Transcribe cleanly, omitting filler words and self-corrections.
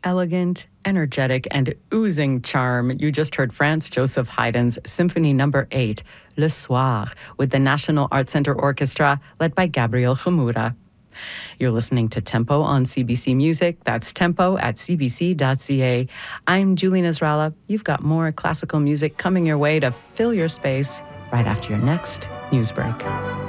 Elegant, energetic, and oozing charm, you just heard Franz Joseph Haydn's Symphony No. 8, Le Soir, with the National Art Center Orchestra, led by Gabriel Chmura. You're listening to Tempo on CBC Music. That's tempo at cbc.ca. I'm Julie Nasrallah. You've got more classical music coming your way to fill your space right after your next news break.